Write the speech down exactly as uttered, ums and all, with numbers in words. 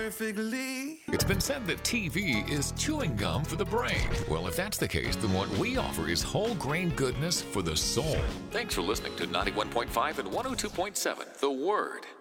perfectly. It's been said that T V is chewing gum for the brain. Well, if that's the case, then what we offer is whole grain goodness for the soul. Thanks for listening to ninety-one point five and one oh two point seven, The Word.